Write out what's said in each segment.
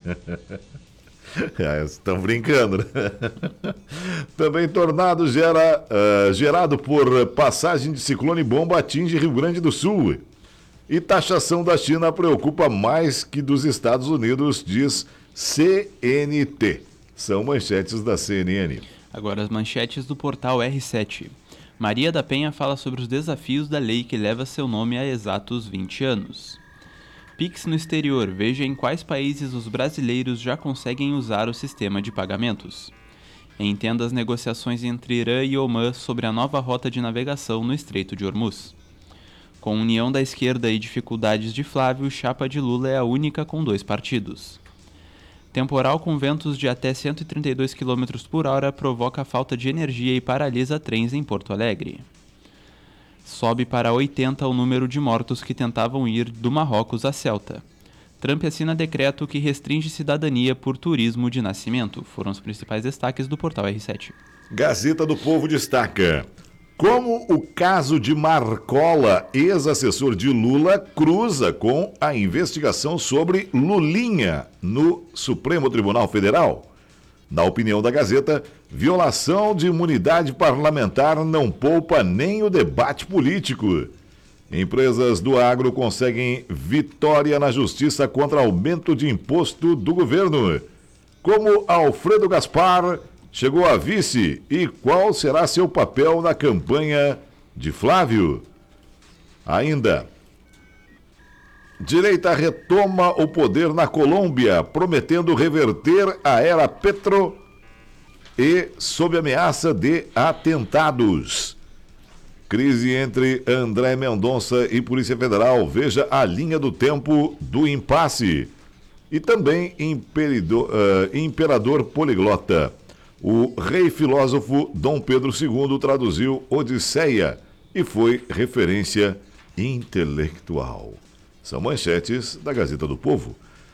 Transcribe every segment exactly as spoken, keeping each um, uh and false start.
É, estão brincando, né? Também tornado gera, uh, gerado por passagem de ciclone bomba atinge Rio Grande do Sul. E taxação da China preocupa mais que dos Estados Unidos, diz C N T. São manchetes da C N N. Agora as manchetes do portal R sete. Maria da Penha fala sobre os desafios da lei que leva seu nome há exatos vinte anos. Pix no exterior. Veja em quais países os brasileiros já conseguem usar o sistema de pagamentos. Entenda as negociações entre Irã e Omã sobre a nova rota de navegação no Estreito de Hormuz. Com união da esquerda e dificuldades de Flávio, chapa de Lula é a única com dois partidos. Temporal com ventos de até cento e trinta e dois quilômetros por hora provoca falta de energia e paralisa trens em Porto Alegre. Sobe para oitenta o número de mortos que tentavam ir do Marrocos a Ceuta. Trump assina decreto que restringe cidadania por turismo de nascimento. Foram os principais destaques do portal R sete. Gazeta do Povo destaca: como o caso de Marcola, ex-assessor de Lula, cruza com a investigação sobre Lulinha no Supremo Tribunal Federal. Na opinião da Gazeta, violação de imunidade parlamentar não poupa nem o debate político. Empresas do agro conseguem vitória na justiça contra aumento de imposto do governo. Como Alfredo Gaspar chegou a vice e qual será seu papel na campanha de Flávio? Ainda, direita retoma o poder na Colômbia, prometendo reverter a era Petro e sob ameaça de atentados. Crise entre André Mendonça e Polícia Federal. Veja a linha do tempo do impasse. E também imperador, uh, imperador poliglota. O rei filósofo Dom Pedro segundo traduziu Odisseia e foi referência intelectual. São manchetes da Gazeta do Povo.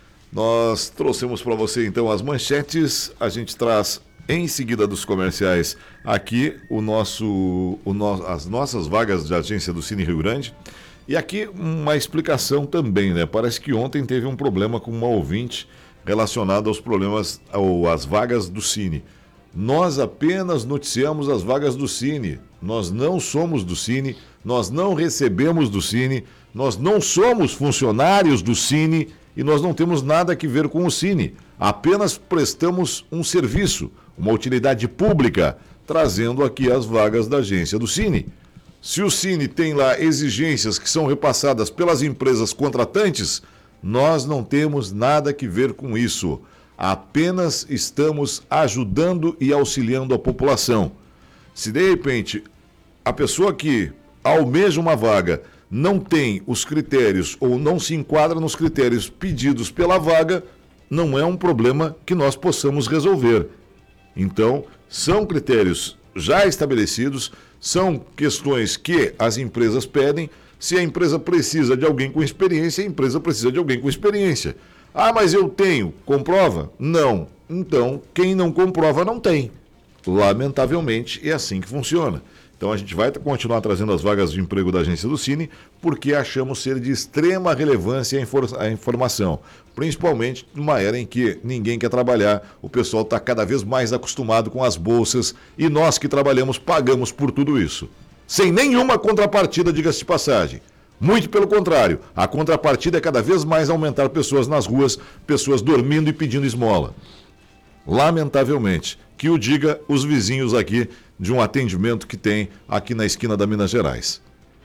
Nós trouxemos para você então as manchetes, a gente traz em seguida dos comerciais aqui o nosso, o no, as nossas vagas de agência do Cine Rio Grande. E aqui uma explicação também, né? Parece que ontem teve um problema com uma ouvinte relacionado aos problemas, ou às vagas do Cine. Nós apenas noticiamos as vagas do Cine. Nós não somos do Cine, nós não recebemos do Cine, nós não somos funcionários do Cine e nós não temos nada a ver com o Cine. Apenas prestamos um serviço, uma utilidade pública, trazendo aqui as vagas da agência do Cine. Se o Cine tem lá exigências que são repassadas pelas empresas contratantes, nós não temos nada a ver com isso. Apenas estamos ajudando e auxiliando a população. Se de repente a pessoa que almeja uma vaga não tem os critérios ou não se enquadra nos critérios pedidos pela vaga, não é um problema que nós possamos resolver. Então, são critérios já estabelecidos, são questões que as empresas pedem. Se a empresa precisa de alguém com experiência, a empresa precisa de alguém com experiência. Ah, mas eu tenho. Comprova? Não. Então, quem não comprova não tem. Lamentavelmente, é assim que funciona. Então, a gente vai continuar trazendo as vagas de emprego da agência do Cine, porque achamos ser de extrema relevância a, infor- a informação. Principalmente numa era em que ninguém quer trabalhar, o pessoal está cada vez mais acostumado com as bolsas e nós que trabalhamos pagamos por tudo isso. Sem nenhuma contrapartida, diga-se de passagem. Muito pelo contrário, a contrapartida é cada vez mais aumentar pessoas nas ruas, pessoas dormindo e pedindo esmola. Lamentavelmente, que o diga os vizinhos aqui de um atendimento que tem aqui na esquina da Minas Gerais.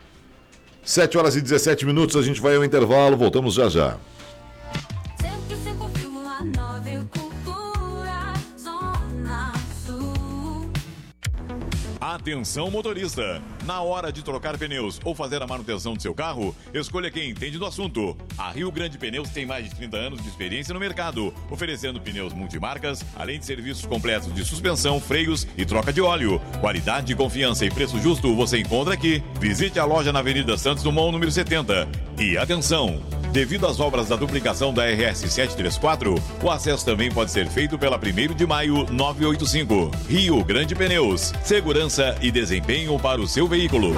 sete horas e dezessete minutos, a gente vai ao intervalo, voltamos já já. Atenção motorista, na hora de trocar pneus ou fazer a manutenção do seu carro, escolha quem entende do assunto. A Rio Grande Pneus tem mais de trinta anos de experiência no mercado, oferecendo pneus multimarcas, além de serviços completos de suspensão, freios e troca de óleo. Qualidade, confiança e preço justo você encontra aqui. Visite a loja na Avenida Santos Dumont, número setenta. E atenção! Devido às obras da duplicação da R S setecentos e trinta e quatro, o acesso também pode ser feito pela primeiro de maio novecentos e oitenta e cinco. Rio Grande Pneus. Segurança e desempenho para o seu veículo.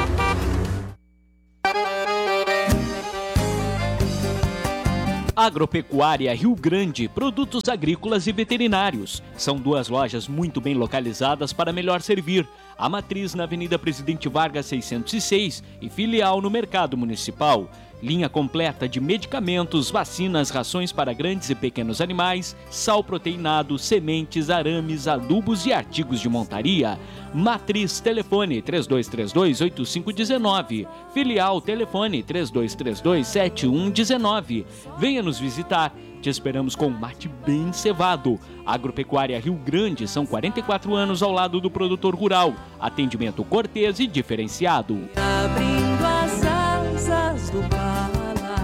Agropecuária Rio Grande, produtos agrícolas e veterinários. São duas lojas muito bem localizadas para melhor servir. A matriz na Avenida Presidente Vargas seiscentos e seis e filial no Mercado Municipal. Linha completa de medicamentos, vacinas, rações para grandes e pequenos animais, sal proteinado, sementes, arames, adubos e artigos de montaria. Matriz, telefone três dois três dois, oito cinco um nove. Filial, telefone três dois três dois, sete um um nove. Venha nos visitar. Te esperamos com um mate bem cevado. Agropecuária Rio Grande, são quarenta e quatro anos ao lado do produtor rural. Atendimento cortês e diferenciado. Abrindo as asas do Pará.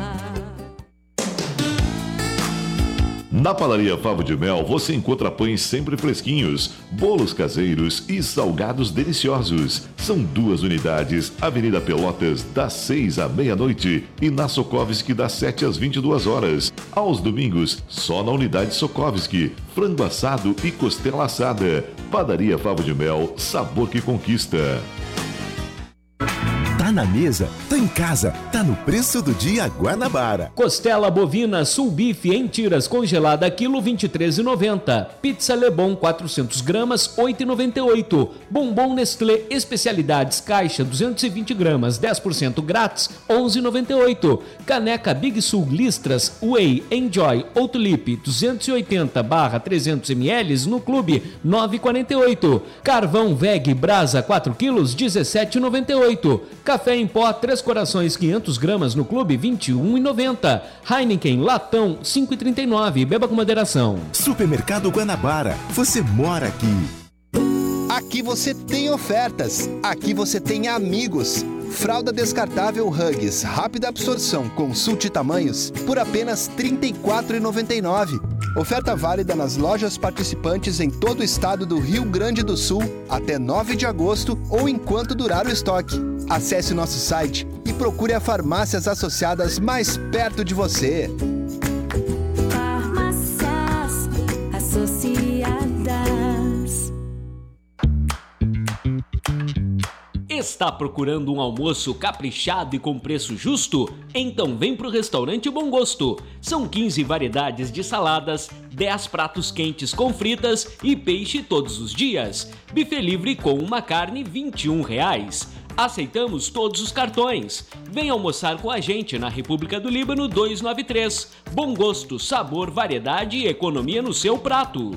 Na Padaria Favo de Mel você encontra pães sempre fresquinhos, bolos caseiros e salgados deliciosos. São duas unidades, Avenida Pelotas, das seis à meia-noite e na Sokovski, das sete às vinte e duas horas. Aos domingos, só na unidade Sokovski, frango assado e costela assada. Padaria Favo de Mel, sabor que conquista. Tá na mesa, tá em casa, tá no preço do dia Guanabara. Costela bovina Sul Bife em tiras congelada quilo vinte e três reais e noventa centavos. Pizza Lebon quatrocentos gramas oito reais e noventa e oito centavos. Bombom Nestlé Especialidades caixa duzentos e vinte gramas dez por cento grátis onze reais e noventa e oito centavos. Caneca Big Sul Listras Whey Enjoy ou Tulip duzentos e oitenta barra trezentos mililitros no clube nove reais e quarenta e oito centavos. Carvão Veg Brasa quatro quilos dezessete reais e noventa e oito centavos. Café em pó Três Corações quinhentas gramas no clube vinte e um reais e noventa centavos. Heineken Latão cinco reais e trinta e nove centavos. Beba com moderação. Supermercado Guanabara, você mora aqui. Aqui você tem ofertas, aqui você tem amigos. Fralda descartável Huggies, rápida absorção, consulte tamanhos, por apenas trinta e quatro reais e noventa e nove centavos. Oferta válida nas lojas participantes em todo o estado do Rio Grande do Sul até nove de agosto ou enquanto durar o estoque. Acesse nosso site e procure as farmácias associadas mais perto de você. Farmácias associadas. Está procurando um almoço caprichado e com preço justo? Então vem pro restaurante Bom Gosto. São quinze variedades de saladas, dez pratos quentes com fritas e peixe todos os dias. Buffet livre com uma carne vinte e um reais. Aceitamos todos os cartões. Venha almoçar com a gente na República do Líbano duzentos e noventa e três. Bom Gosto, sabor, variedade e economia no seu prato.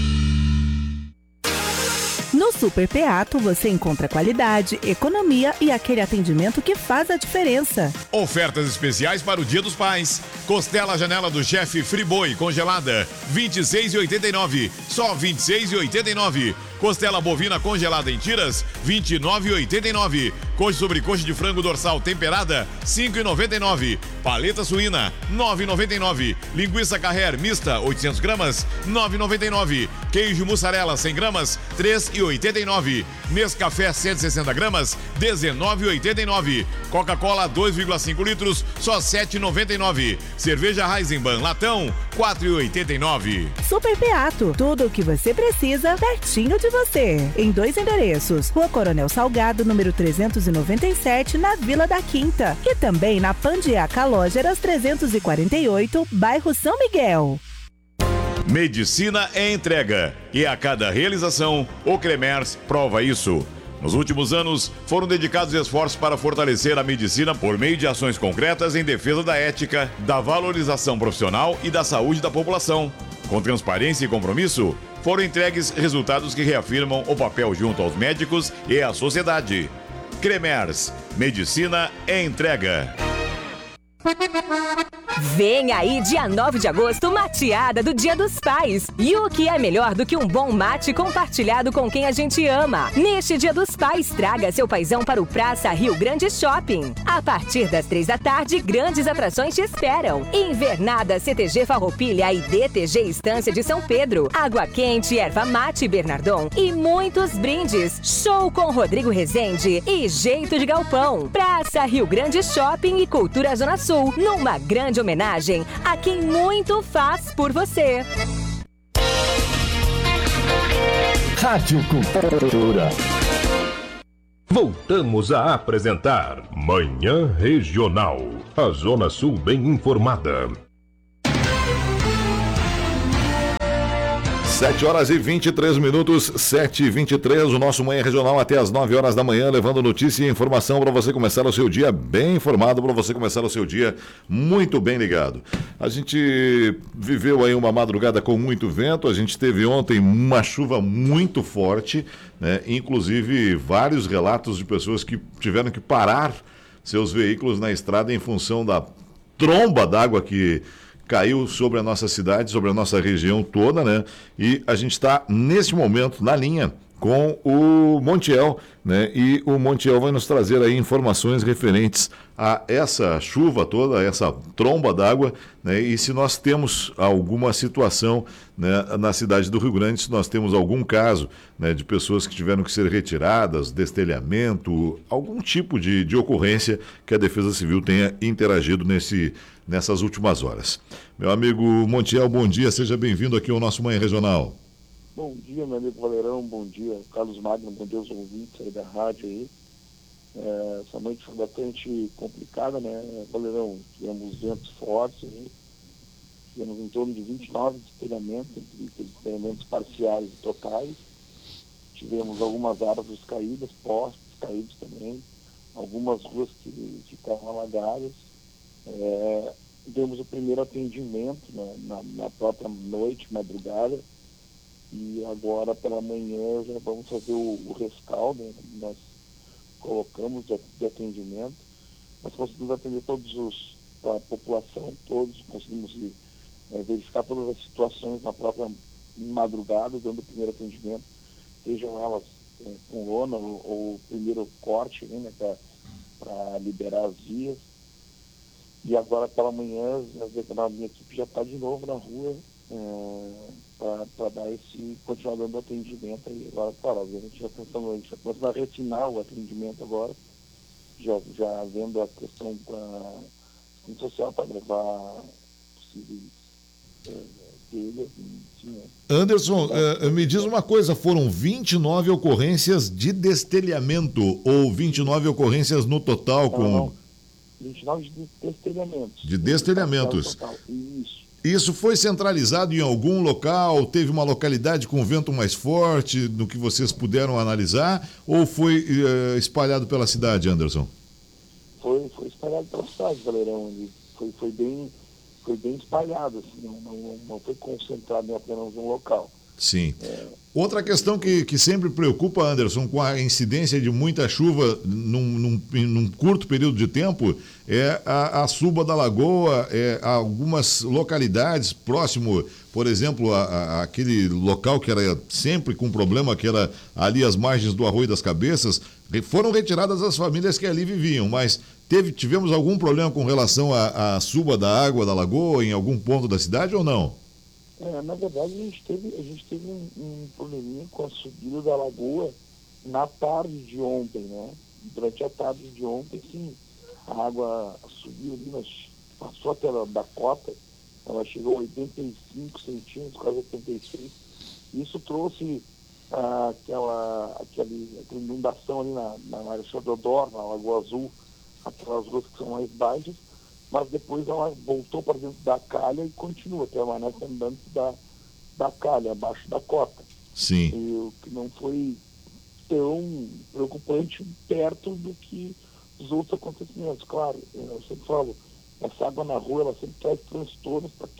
No Super Peato você encontra qualidade, economia e aquele atendimento que faz a diferença. Ofertas especiais para o Dia dos Pais. Costela janela do chefe Friboi congelada, vinte e seis reais e oitenta e nove centavos, só vinte e seis reais e oitenta e nove centavos. Costela bovina congelada em tiras, vinte e nove reais e oitenta e nove centavos. Coxa sobre coxa de frango dorsal temperada, cinco reais e noventa e nove centavos. Paleta suína, nove reais e noventa e nove centavos. Linguiça Carrer mista, oitocentos gramas, nove reais e noventa e nove centavos. Queijo mussarela, cem gramas, três reais e oitenta e nove centavos. Nescafé, cento e sessenta gramas, dezenove reais e oitenta e nove centavos. Coca-Cola, dois vírgula cinco litros, só sete reais e noventa e nove centavos. Cerveja Eisenbahn latão, quatro reais e oitenta e nove centavos. Super Peato, tudo o que você precisa pertinho de você. Em dois endereços, Rua Coronel Salgado, número trezentos e noventa e sete, na Vila da Quinta. E também na Pandiaca Lógeras trezentos e quarenta e oito, bairro São Miguel. Medicina é entrega e a cada realização, o Cremers prova isso. Nos últimos anos, foram dedicados esforços para fortalecer a medicina por meio de ações concretas em defesa da ética, da valorização profissional e da saúde da população. Com transparência e compromisso, foram entregues resultados que reafirmam o papel junto aos médicos e à sociedade. Cremers, medicina é entrega. Vem aí, dia nove de agosto, mateada do Dia dos Pais. E o que é melhor do que um bom mate compartilhado com quem a gente ama? Neste Dia dos Pais, traga seu paizão para o Praça Rio Grande Shopping. A partir das três da tarde, grandes atrações te esperam. Invernada C T G Farroupilha e D T G Estância de São Pedro. Água quente, erva mate Bernardon e muitos brindes. Show com Rodrigo Rezende e Jeito de Galpão. Praça Rio Grande Shopping e Cultura Zona Sul, numa grande homenagem a quem muito faz por você. Rádio Cultura. Voltamos a apresentar Manhã Regional. A Zona Sul bem informada. sete horas e vinte e três minutos, sete e vinte e três, o nosso Manhã Regional até as nove horas da manhã, levando notícia e informação para você começar o seu dia bem informado, para você começar o seu dia muito bem ligado. A gente viveu aí uma madrugada com muito vento, a gente teve ontem uma chuva muito forte, né? Inclusive vários relatos de pessoas que tiveram que parar seus veículos na estrada em função da tromba d'água que caiu sobre a nossa cidade, sobre a nossa região toda, né? E a gente está, nesse momento, na linha com o Montiel, né? E o Montiel vai nos trazer aí informações referentes a essa chuva toda, a essa tromba d'água, né? E se nós temos alguma situação, né, na cidade do Rio Grande, se nós temos algum caso, né, de pessoas que tiveram que ser retiradas, destelhamento, algum tipo de, de ocorrência que a Defesa Civil tenha interagido nesse, nessas últimas horas. Meu amigo Montiel, bom dia, seja bem-vindo aqui ao nosso Manhã Regional. Bom dia, meu amigo Valerão, bom dia, Carlos Magno, bom dia aos ouvintes aí da rádio aí. É, essa noite foi bastante complicada, né, Valerão? Tivemos ventos fortes aí, tivemos em torno de vinte e nove destelhamentos, entre destelhamentos parciais e totais. Tivemos algumas árvores caídas, postes caídos também, algumas ruas que ficaram alagadas. É, demos o primeiro atendimento, né, na, na própria noite, madrugada. E agora pela manhã já vamos fazer o, o rescaldo, né? Nós colocamos de, de atendimento, nós conseguimos atender todos os, a população, todos, conseguimos é, verificar todas as situações na própria madrugada, dando o primeiro atendimento, sejam elas é, com lona ou, ou primeiro corte, né, para liberar as vias. E agora pela manhã a minha equipe já está de novo na rua, é, para dar esse, continuar dando atendimento aí. Agora, claro, a gente já pensando, a gente já começando a refinar o atendimento agora, já, já vendo a questão da social para levar possíveis é, telhas, enfim, né? Anderson, uh, me diz uma coisa, foram vinte e nove ocorrências de destelhamento ou vinte e nove ocorrências no total com... Não, não. vinte e nove de destelhamentos. De destelhamentos. Isso. Isso foi centralizado em algum local? Teve uma localidade com vento mais forte, no que vocês puderam analisar? Ou foi uh, espalhado pela cidade, Anderson? Foi, foi espalhado pela cidade, Valerão. Foi, foi, bem, foi bem espalhado, assim, não, não, não foi concentrado em apenas um local. Sim. É... Outra questão que, que sempre preocupa, Anderson, com a incidência de muita chuva num, num, num curto período de tempo, é a, a suba da lagoa, é, algumas localidades próximo, por exemplo, a, a, aquele local que era sempre com problema, que era ali as margens do Arroio das Cabeças, foram retiradas as famílias que ali viviam, mas teve, tivemos algum problema com relação à, à suba da água da lagoa em algum ponto da cidade ou não? É, na verdade, a gente teve, a gente teve um, um probleminha com a subida da lagoa na tarde de ontem, né? Durante a tarde de ontem, sim, a água subiu ali, mas passou até a da cota, ela chegou a oitenta e cinco centímetros, quase oitenta e seis. Isso trouxe ah, aquela, aquele, aquela inundação ali na, na Marechal Deodoro, na Lagoa Azul, aquelas ruas que são mais baixas, mas depois ela voltou para dentro da calha e continua, permanece andando da, da calha, abaixo da cota. Sim. E o que não foi tão preocupante perto do que os outros acontecimentos. Claro, eu sempre falo, essa água na rua, ela sempre traz transtornos para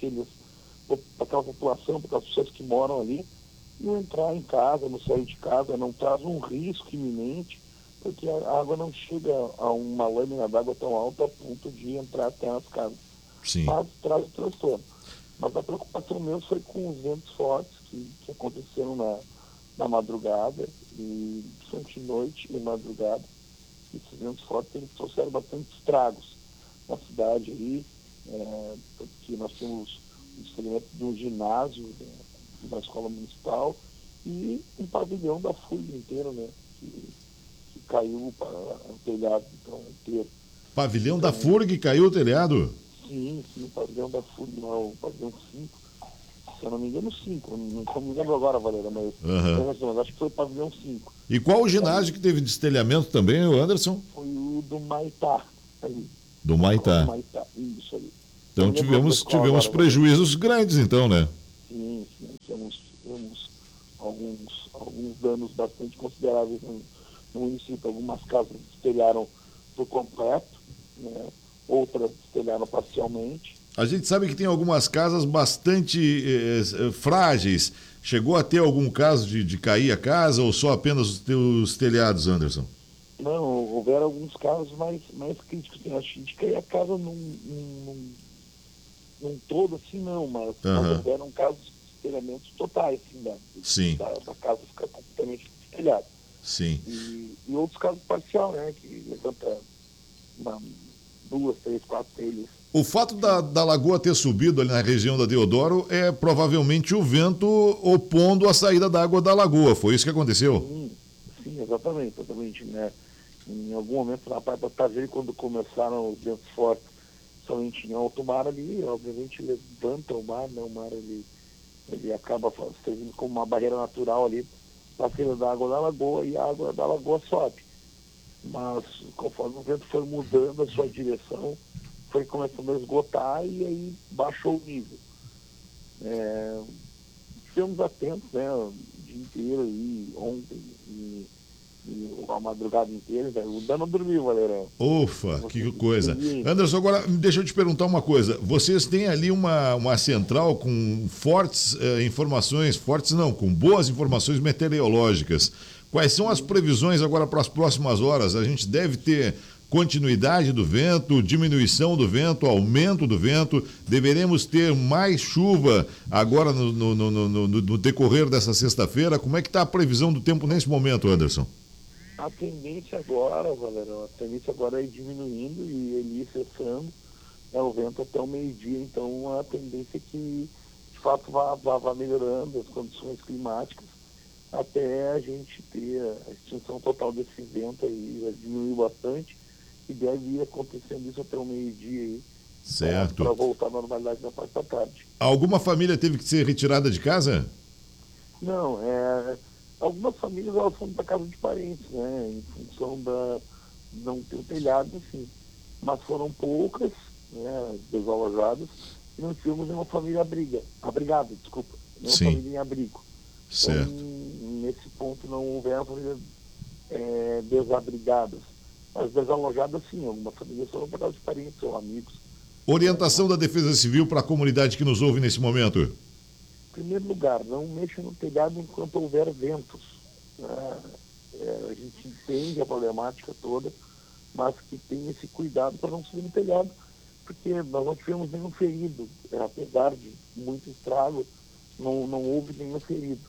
aquela população, para aquelas pessoas que moram ali, não entrar em casa, não sair de casa, não traz um risco iminente, porque a água não chega a uma lâmina d'água tão alta a ponto de entrar até nas casas. Sim. Mas traz o transtorno. Mas a preocupação mesmo foi com os ventos fortes que, que aconteceram na, na madrugada, e principalmente noite e madrugada. Esses ventos fortes eles trouxeram bastante estragos na cidade aí, é, porque nós temos um experimento de um ginásio né, da escola municipal e um pavilhão da F U R G inteiro, né? Que, caiu para o telhado então, inteiro. Pavilhão então, da F U R G caiu o telhado? Sim, sim, o pavilhão da F U R G, não é o pavilhão cinco. Se eu não me engano, cinco. Não, não me lembro agora, Valera, mas, uhum. mas acho que foi o pavilhão cinco. E qual o ginásio que teve destelhamento também, o Anderson? Foi o do Maitá. Ali. Do Maitá. Do Maitá, isso ali. Então tivemos, tivemos agora, prejuízos grandes, então, né? Sim, sim. temos, temos alguns, alguns danos bastante consideráveis no, no município. Algumas casas destelharam por completo, né? Outras destelharam parcialmente. A gente sabe que tem algumas casas bastante eh, frágeis. Chegou a ter algum caso de, de cair a casa ou só apenas os teus telhados, Anderson? Não, houveram alguns casos mais, mais críticos. A gente cair a casa num, num, num, num todo, assim, não, mas, uhum. mas houveram casos de telhamentos totais, assim, da, Sim. da, da casa ficar completamente telhada. Sim. E, e outros casos parcial, né, que levanta uma, duas, três, quatro telhas. O fato da, da lagoa ter subido ali na região da Deodoro é provavelmente o vento opondo a saída da água da lagoa. Foi isso que aconteceu? Sim, sim, exatamente, exatamente, né? Em algum momento na parte da tarde, quando começaram os ventos fortes, somente em alto mar ali, obviamente levanta o mar, né? O mar ele, ele acaba servindo como uma barreira natural ali para a saída da água da lagoa e a água da lagoa sobe. Mas conforme o vento foi mudando a sua direção, foi começando a esgotar e aí baixou o nível. É, estivemos atentos, né, o dia inteiro aí, ontem e, e a madrugada inteira, né? O Dan não dormiu, Valerão. Ufa, que coisa. Anderson, agora deixa eu te perguntar uma coisa. Vocês têm ali uma, uma central com fortes eh, informações, fortes não, com boas informações meteorológicas. Quais são as previsões agora para as próximas horas? A gente deve ter continuidade do vento, diminuição do vento, aumento do vento, deveremos ter mais chuva agora no, no, no, no, no decorrer dessa sexta-feira. Como é que está a previsão do tempo nesse momento, Anderson? A tendência agora, Valerão, a tendência agora é ir diminuindo e ele ir cessando, é o vento até o meio-dia, então a tendência é que de fato vá, vá, vá melhorando as condições climáticas até a gente ter a extinção total desse vento aí, vai diminuir bastante. E deve ir acontecendo isso até o meio-dia aí. Certo. Para voltar à normalidade na parte da tarde. Alguma família teve que ser retirada de casa? Não, é, algumas famílias elas foram para casa de parentes, né? Em função da não ter o telhado, assim. Mas foram poucas, né, desalojadas, e não tivemos nenhuma família abriga, abrigada, desculpa. Nenhuma Sim. família em abrigo. Certo. Então, nesse ponto não houveram famílias é, desabrigadas. As desalojadas, sim, algumas famílias foram para casa de parentes ou amigos. Orientação da Defesa Civil para a comunidade que nos ouve nesse momento. Em primeiro lugar, não mexa no telhado enquanto houver ventos. É, é, a gente entende a problemática toda, mas que tem esse cuidado para não subir no telhado, porque nós não tivemos nenhum ferido. É, apesar de muito estrago, não, não houve nenhum ferido.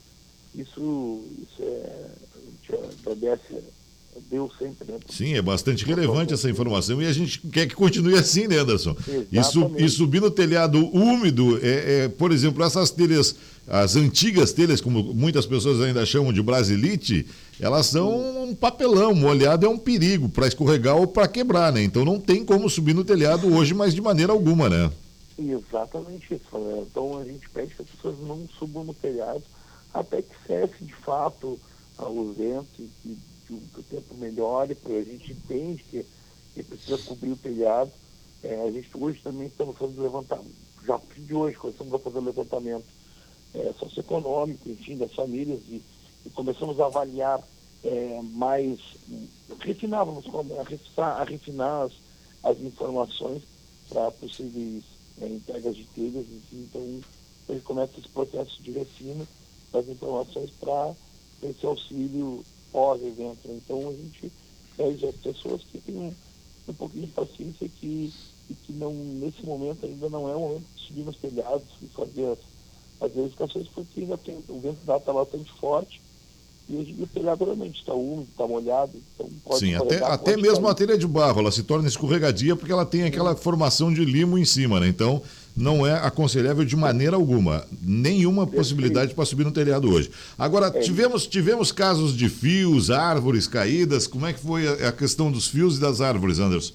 Isso, isso é, a gente agradece Deus sempre, né? Sim, é bastante relevante essa informação e a gente quer que continue assim, né, Anderson? E, su, e subir no telhado úmido, é, é, por exemplo, essas telhas, as antigas telhas, como muitas pessoas ainda chamam de brasilite, elas são um papelão, molhado é um perigo para escorregar ou para quebrar, né? Então não tem como subir no telhado hoje, mas de maneira alguma, né? Exatamente isso, né? Então a gente pede que as pessoas não subam no telhado até que cesse de fato os ventos e que o tempo melhore, porque a gente entende que, que precisa cobrir o telhado. É, a gente hoje também estamos fazendo levantamento, já a partir de hoje começamos a fazer levantamento é, socioeconômico, enfim, das famílias e, e começamos a avaliar é, mais, refinar, vamos a refinar, a refinar as, as informações para possíveis é, entregas de telhas, enfim, então a gente começa esse processo de refino das informações para esse auxílio pós-evento. Então a gente pede às pessoas que tenham um pouquinho de paciência que, e que não, nesse momento ainda não é o momento de subir nos telhados e fazer as, as verificações, porque ainda tem, o vento está bastante forte e o telhado realmente está úmido, está molhado, então pode Sim, até, até mesmo a telha de barro, ela se torna escorregadia porque ela tem aquela formação de limo em cima, né? Então não é aconselhável de maneira alguma, nenhuma possibilidade para subir no telhado hoje. Agora, tivemos, tivemos casos de fios, árvores caídas, como é que foi a, a questão dos fios e das árvores, Anderson?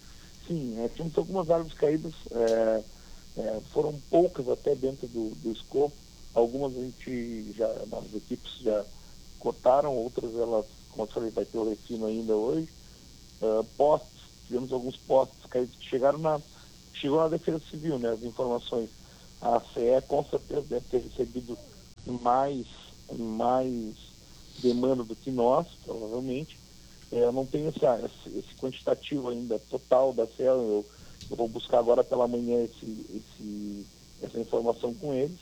Sim, é, tínhamos algumas árvores caídas, é, é, foram poucas até dentro do, do escopo, algumas a gente já, as equipes já cortaram, outras elas, como eu falei, vai ter o refino ainda hoje. Uh, postes, tivemos alguns postes caídos que chegaram na, chegou na Defesa Civil, né, as informações. A C E com certeza deve ter recebido mais, mais demanda do que nós, provavelmente. É, eu não tenho essa, esse, esse quantitativo ainda total da C E L, eu, eu vou buscar agora pela manhã esse, esse, essa informação com eles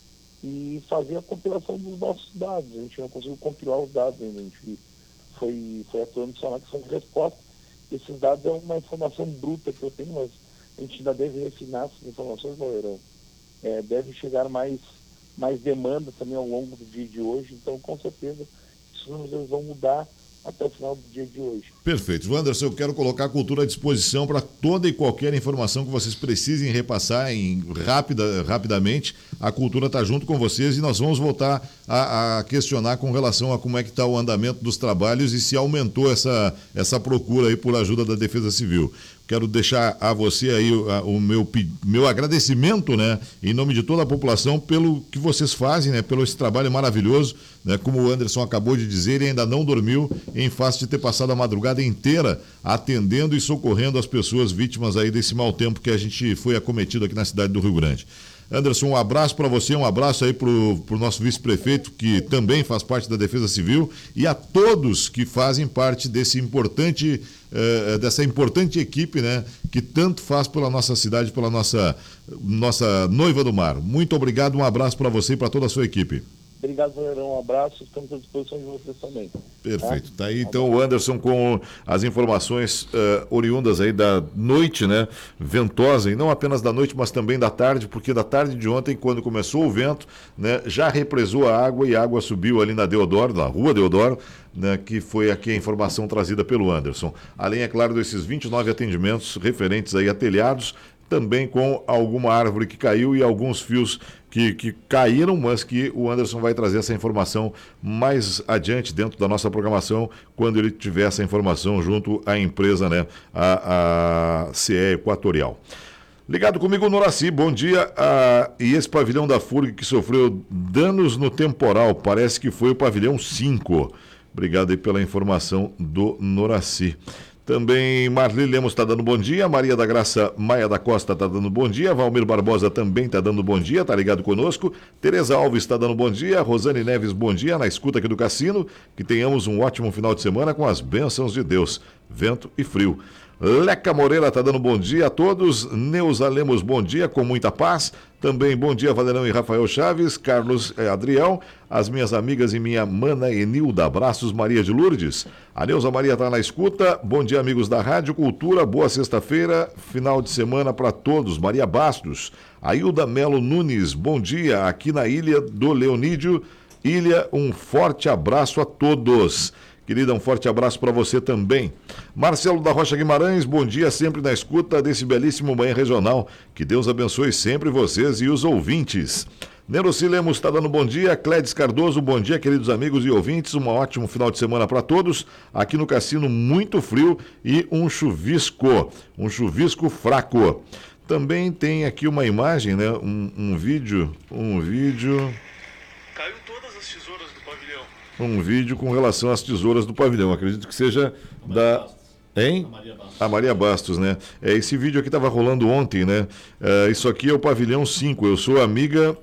e fazer a compilação dos nossos dados. A gente não conseguiu compilar os dados ainda, a gente foi, foi atuando só na questão de resposta. Esses dados é uma informação bruta que eu tenho, mas a gente ainda deve refinar essas informações, Valerão. É, deve chegar mais, mais demanda também ao longo do dia de hoje, então com certeza esses números eles vão mudar até o final do dia de hoje. Perfeito. Wanderson, eu quero colocar a cultura à disposição para toda e qualquer informação que vocês precisem repassar em rápida, rapidamente. A cultura está junto com vocês e nós vamos voltar a, a questionar com relação a como é que está o andamento dos trabalhos e se aumentou essa, essa procura aí por ajuda da Defesa Civil. Quero deixar a você aí o, a, o meu, meu agradecimento, né, em nome de toda a população pelo que vocês fazem, né, pelo esse trabalho maravilhoso, né, como o Anderson acabou de dizer, ele ainda não dormiu em face de ter passado a madrugada inteira atendendo e socorrendo as pessoas vítimas aí desse mau tempo que a gente foi acometido aqui na cidade do Rio Grande. Anderson, um abraço para você, um abraço aí para o nosso vice-prefeito, que também faz parte da Defesa Civil, e a todos que fazem parte desse importante, eh, dessa importante equipe, né, que tanto faz pela nossa cidade, pela nossa, nossa Noiva do Mar. Muito obrigado, um abraço para você e para toda a sua equipe. Obrigado, Valerão. Um abraço. Estamos à disposição de vocês também. Perfeito. Tá aí então o Anderson com as informações uh, oriundas aí da noite, né? Ventosa, e não apenas da noite, mas também da tarde, porque da tarde de ontem, quando começou o vento, né, já represou a água e a água subiu ali na Deodoro, na rua Deodoro, né, que foi aqui a informação trazida pelo Anderson. Além, é claro, desses vinte e nove atendimentos referentes aí a telhados, também com alguma árvore que caiu e alguns fios que, que caíram, mas que o Anderson vai trazer essa informação mais adiante dentro da nossa programação, quando ele tiver essa informação junto à empresa, né, a, a C E Equatorial. Ligado comigo, Noraci, bom dia. Ah, e esse pavilhão da F U R G que sofreu danos no temporal, parece que foi o pavilhão cinco. Obrigado aí pela informação do Noraci. Também Marli Lemos está dando bom dia, Maria da Graça Maia da Costa está dando bom dia, Valmir Barbosa também está dando bom dia, está ligado conosco, Tereza Alves está dando bom dia, Rosane Neves, bom dia, na escuta aqui do Cassino, que tenhamos um ótimo final de semana com as bênçãos de Deus, vento e frio. Leca Moreira está dando bom dia a todos, Neuza Lemos, bom dia, com muita paz. Também bom dia, Valerão e Rafael Chaves, Carlos eh, Adriel, as minhas amigas e minha mana Enilda, abraços Maria de Lourdes. A Neuza Maria está na escuta, bom dia amigos da Rádio Cultura, boa sexta-feira, final de semana para todos. Maria Bastos, Ailda Melo Nunes, bom dia, aqui na Ilha do Leonídio. Ilha, um forte abraço a todos. Querida, um forte abraço para você também. Marcelo da Rocha Guimarães, bom dia, sempre na escuta desse belíssimo Manhã Regional. Que Deus abençoe sempre vocês e os ouvintes. Neuroci Lemos está dando bom dia. Clédes Cardoso, bom dia, queridos amigos e ouvintes. Um ótimo final de semana para todos. Aqui no Cassino, muito frio e um chuvisco. Um chuvisco fraco. Também tem aqui uma imagem, né? Um, um vídeo. Um vídeo. Caiu todas as tesouras do pavilhão. Um vídeo com relação às tesouras do pavilhão. Acredito que seja da... Hein? A Maria Bastos. A Maria Bastos, né? É, esse vídeo aqui estava rolando ontem, né? É, isso aqui é o Pavilhão cinco. Eu sou amiga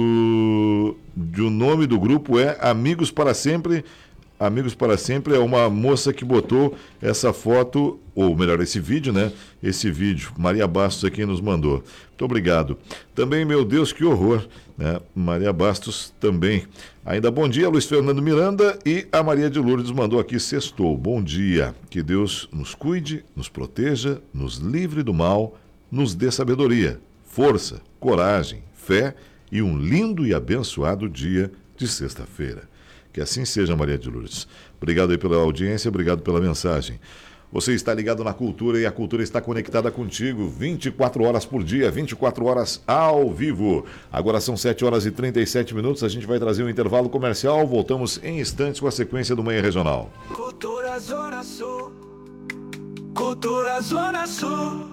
do... do nome do grupo é Amigos para Sempre. Amigos para Sempre é uma moça que botou essa foto, ou melhor, esse vídeo, né? Esse vídeo. Maria Bastos é quem nos mandou. Muito obrigado. Também, meu Deus, que horror, né? Maria Bastos também. Ainda bom dia, Luiz Fernando Miranda, e a Maria de Lourdes mandou aqui, sextou. Bom dia. Que Deus nos cuide, nos proteja, nos livre do mal, nos dê sabedoria, força, coragem, fé e um lindo e abençoado dia de sexta-feira. Que assim seja, Maria de Lourdes. Obrigado aí pela audiência, obrigado pela mensagem. Você está ligado na Cultura e a Cultura está conectada contigo vinte e quatro horas por dia, vinte e quatro horas ao vivo. Agora são sete horas e trinta e sete minutos, a gente vai trazer um intervalo comercial, voltamos em instantes com a sequência do Manhã Regional. Cultura Zona Sul. Cultura Zona Sul.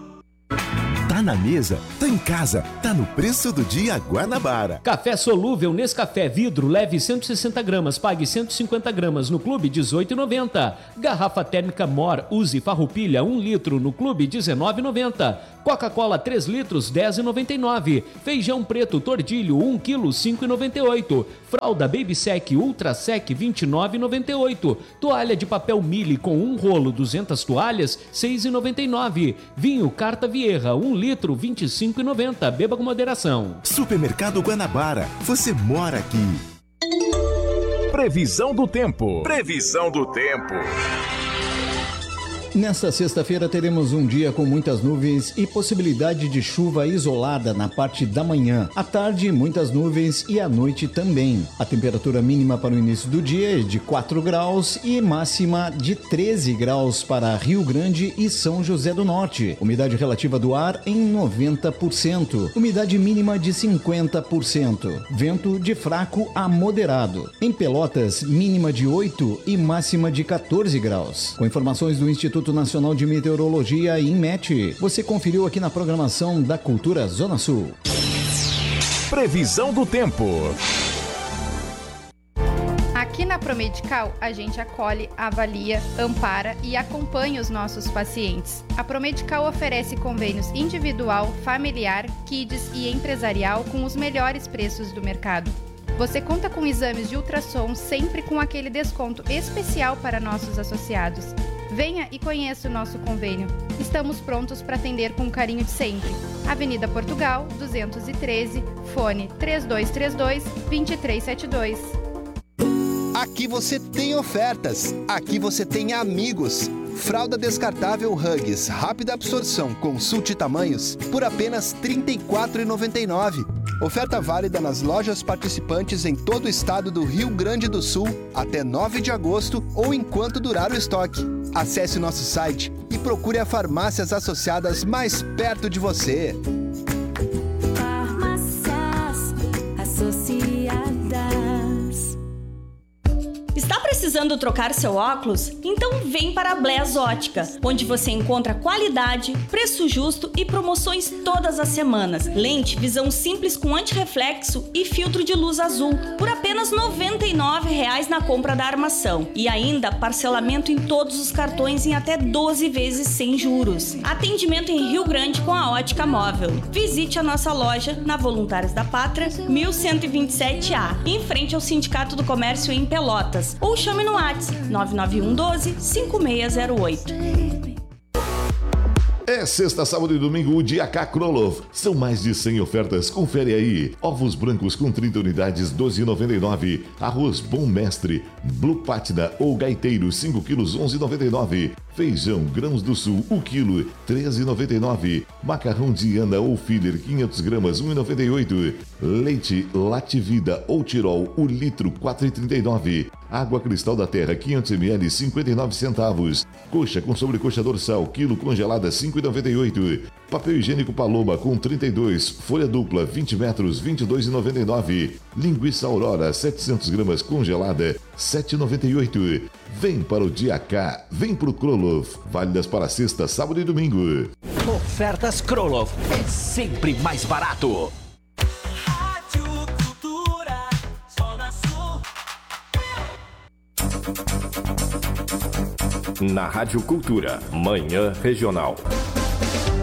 Tá na mesa, tá em casa, tá no preço do dia Guanabara. Café solúvel Nescafé vidro, leve cento e sessenta gramas, pague cento e cinquenta gramas no Clube, dezoito reais e noventa centavos. Garrafa térmica Mor, use farroupilha, um litro no Clube, dezenove reais e noventa centavos. Coca-Cola três litros, dez reais e noventa e nove centavos. Feijão preto Tordilho, um quilo, cinco reais e noventa e oito centavos. Fralda Baby Sec Ultra Sec, vinte e nove reais e noventa e oito centavos. Toalha de papel Mili com um rolo, duzentas toalhas, seis reais e noventa e nove centavos. Vinho Carta Vieira, um litro, vinte e cinco reais e noventa centavos. Beba com moderação. Supermercado Guanabara, você mora aqui. Previsão do tempo. Previsão do tempo. Nesta sexta-feira teremos um dia com muitas nuvens e possibilidade de chuva isolada na parte da manhã. À tarde, muitas nuvens e à noite também. A temperatura mínima para o início do dia é de quatro graus e máxima de treze graus para Rio Grande e São José do Norte. Umidade relativa do ar em noventa por cento. Umidade mínima de cinquenta por cento. Vento de fraco a moderado. Em Pelotas, mínima de oito e máxima de quatorze graus. Com informações do Instituto Instituto Nacional de Meteorologia, INMET. Você conferiu aqui na programação da Cultura Zona Sul. Previsão do tempo. Aqui na Promedical, a gente acolhe, avalia, ampara e acompanha os nossos pacientes. A Promedical oferece convênios individual, familiar, kids e empresarial com os melhores preços do mercado. Você conta com exames de ultrassom sempre com aquele desconto especial para nossos associados. Venha e conheça o nosso convênio. Estamos prontos para atender com o carinho de sempre. Avenida Portugal, duzentos e treze, fone três dois três dois, dois três sete dois. Aqui você tem ofertas, aqui você tem amigos. Fralda descartável Huggies, rápida absorção, consulte tamanhos, por apenas trinta e quatro reais e noventa e nove centavos. Oferta válida nas lojas participantes em todo o estado do Rio Grande do Sul até nove de agosto ou enquanto durar o estoque. Acesse o nosso site e procure as farmácias associadas mais perto de você. Farmácias Associadas. Está precisando trocar seu óculos? Então vem para a Bless Ótica, onde você encontra qualidade, preço justo e promoções todas as semanas. Lente visão simples com antirreflexo e filtro de luz azul por apenas noventa e nove reais na compra da armação. E ainda parcelamento em todos os cartões em até doze vezes sem juros. Atendimento em Rio Grande com a Ótica Móvel. Visite a nossa loja na Voluntários da Pátria, mil cento e vinte e sete A, em frente ao Sindicato do Comércio em Pelotas. Ou chame no WhatsApp nove nove um doze, cinco seis zero oito. É sexta, sábado e domingo, o Dia K Krolov. São mais de cem ofertas, confere aí. Ovos brancos com trinta unidades, doze reais e noventa e nove centavos. Arroz Bom Mestre, Blue Pátina ou Gaiteiro, cinco quilos, onze reais e noventa e nove centavos. Feijão Grãos do Sul, um quilo, treze reais e noventa e nove centavos. Macarrão Diana ou Filler, quinhentas gramas, um real e noventa e oito centavos. Leite Lativida ou Tirol, o litro, quatro reais e trinta e nove centavos. Água Cristal da Terra, quinhentos mililitros, cinquenta e nove centavos. Coxa com sobrecoxa dorsal, quilo congelada, cinco reais e noventa e oito centavos. Papel higiênico Paloma com trinta e dois, folha dupla, vinte metros, vinte e dois reais e noventa e nove centavos. Linguiça Aurora, setecentas gramas congelada, sete reais e noventa e oito centavos. Vem para o Dia K, vem pro Krolov. Válidas para sexta, sábado e domingo. Ofertas Krolov é sempre mais barato. Na Rádio Cultura, Manhã Regional.